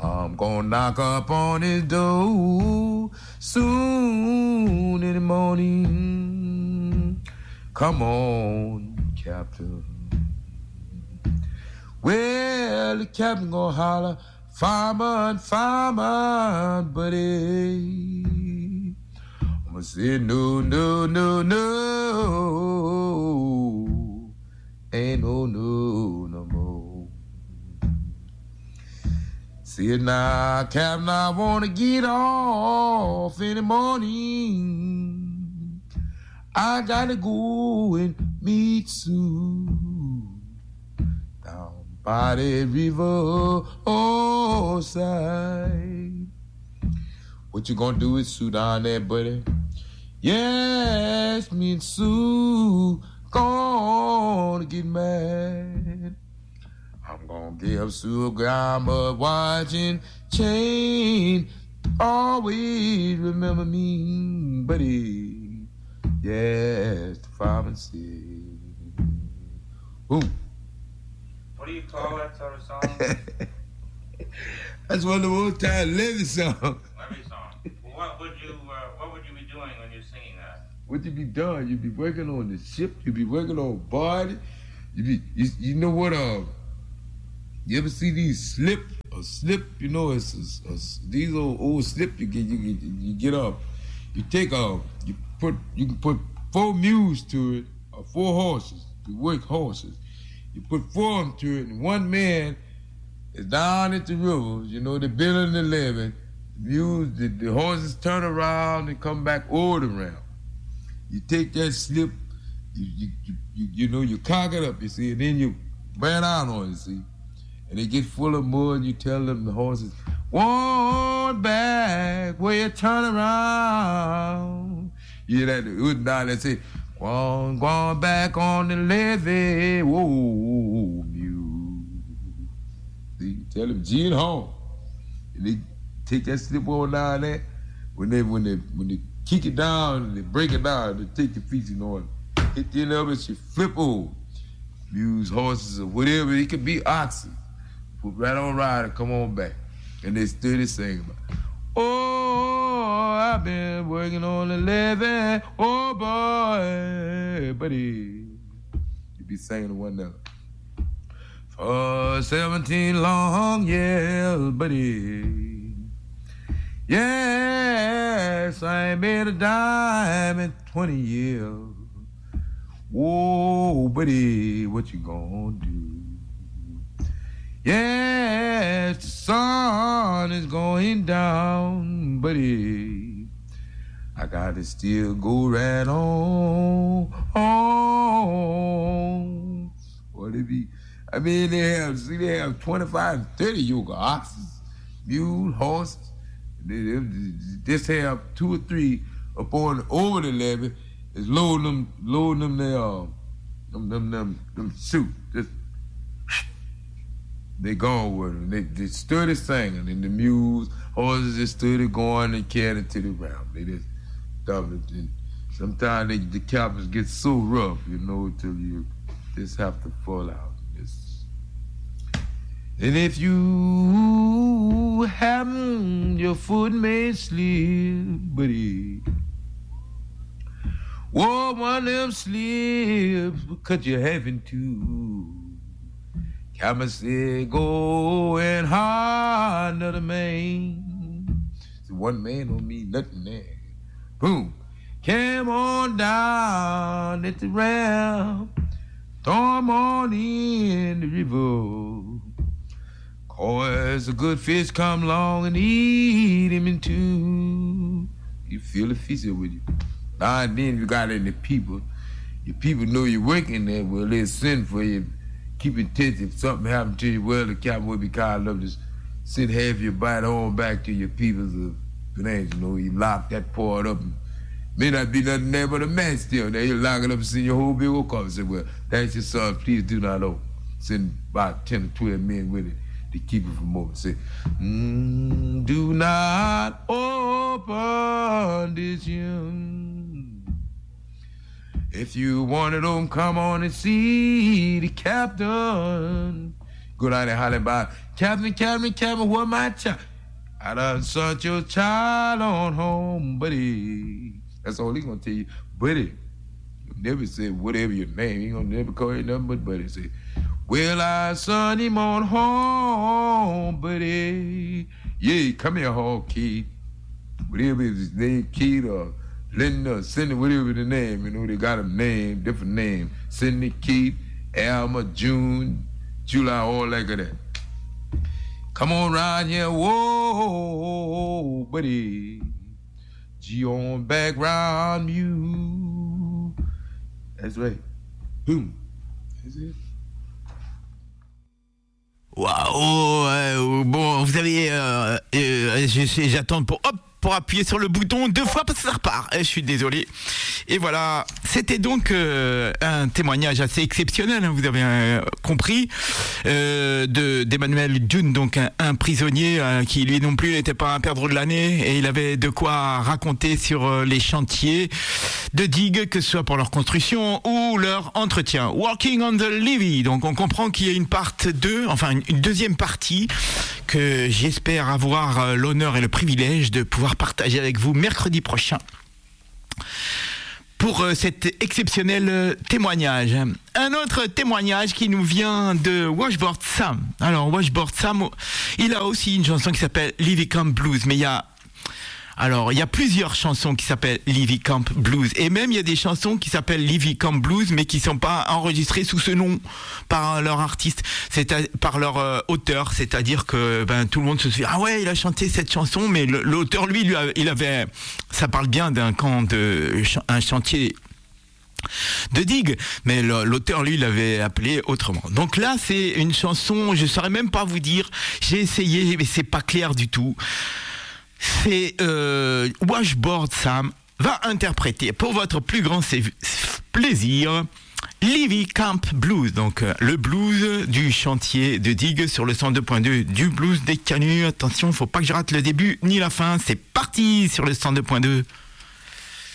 I'm gonna knock up on his door soon in the morning. Come on, Captain. Well, the captain gonna holler, fireman, fireman, buddy. I'm gonna say no, no, no, no. Ain't no, no, no more. See now, Captain, I wanna get off in the morning. I gotta go and meet Sue down by the river side. What you gonna do with Sue down there, buddy? Yes, me and Sue gonna get mad. I'm gonna give Sue a grandma watching chain. Always remember me, buddy. Yes, the fireman said. Boom. What do you call that sort of song? That's one of the old time Levy songs. Levy song. Well, what would you be doing when you're singing that? What you be doing? You be working on the ship. You be working on board. You know what? You ever see these slip? You know, it's these old slip. You get up. You take you can put 4 mules to it or 4 horses. You work horses. You put 4 of them to it, and one man is down at the river. You know, they're building the levee. The horses turn around and come back over the ramp. You take that slip, you cock it up, you see, and then you bear down on it, you see. And they get full of mud, you tell them, the horses, one back where you turn around. You hear that, the wood down there say, going back on the levee, whoa, mule. See, you tell them, G and home. And they take that slip on down there. When they kick it down and they break it down, they take your feet, and hit the end of it, you flip over. Mules, horses, or whatever, it could be oxen. Put right on ride and come on back. And they stood and sang about, oh, I've been working on the levee, oh boy, buddy. You be singing to one another. For 17 long years, buddy. Yes, I ain't made a dime in 20 years. Whoa, buddy, what you gonna do? Yes, the sun is going down, buddy. I gotta still go right on. What it be? I mean, they have 25 and 30 yoke oxen, mule, horses. They just have 2 or 3 over the levee. Is loading them them suit. Just they gone with them. They stood singing, and the mules, horses just stood going and carried to the ground. They just dump it. And sometimes the captains get so rough, till you just have to fall out. And if you haven't your foot may slip, buddy. Whoa, one of them slips will cut you half in 2. Captain said, go and hire another man. So one man don't mean nothing there. Boom. Came on down at the ramp. Throw him on in the river. Cause a good fish come along and eat him in 2. You feel the fish with you. Now and then you got any people. Your people know you're working there. Well, they'll send for you. Keep in touch. If something happened to you, well, the captain would be kind enough to send half your bite on back to your peoples of Penang. You lock that part up. And may not be nothing there but a man still there. You lock it up and send your whole big old car and say, well, that's your son. Please do not open. Send about 10 or 12 men with it to keep it from over. Say, do not open this young. If you wanted them, come on and see the captain. Go down there hollering about, Captain, where my child? I done sent your child on home, buddy. That's all he gonna tell you, buddy. He'll never say whatever your name. He gonna never call you nothing but buddy. Say, well, I sent him on home, buddy. Yeah, come here, Hawk Keith. Whatever his name, Keith or Linda, Cindy, whatever the name, you know, they got a name, different name. Cindy, Keith, Alma, June, July, all like that. Come on round here, whoa, buddy. G on background you. That's right. Boom. That's it. Waouh, bon, vous avez, j'attends pour appuyer sur le bouton 2 fois parce que ça repart. Je suis désolé. Et voilà, c'était donc un témoignage assez exceptionnel, hein, vous avez compris, d'Emmanuel Dune, donc un prisonnier qui lui non plus n'était pas un perdreau de l'année, et il avait de quoi raconter sur les chantiers de digues, que ce soit pour leur construction ou leur entretien. Working on the Levee, donc on comprend qu'il y a une part 2, enfin une deuxième partie que j'espère avoir l'honneur et le privilège de pouvoir partager avec vous mercredi prochain pour cet exceptionnel témoignage. Un autre témoignage qui nous vient de Washboard Sam. Alors Washboard Sam, il a aussi une chanson qui s'appelle Levee Camp Blues, mais il y a plusieurs chansons qui s'appellent Levee Camp Blues, et même il y a des chansons qui s'appellent Levee Camp Blues mais qui sont pas enregistrées sous ce nom par leur artiste, par leur auteur, c'est-à-dire que tout le monde se dit ah ouais, il a chanté cette chanson, mais l'auteur lui il avait, ça parle bien d'un camp un chantier de digue, mais l'auteur lui l'avait appelé autrement. Donc là c'est une chanson, je saurais même pas vous dire, j'ai essayé mais c'est pas clair du tout. C'est Washboard Sam va interpréter pour votre plus grand plaisir Levee Camp Blues, donc le blues du chantier de digue sur le 102.2 du blues des canuts. Attention, faut pas que je rate le début ni la fin. C'est parti sur le 102.2.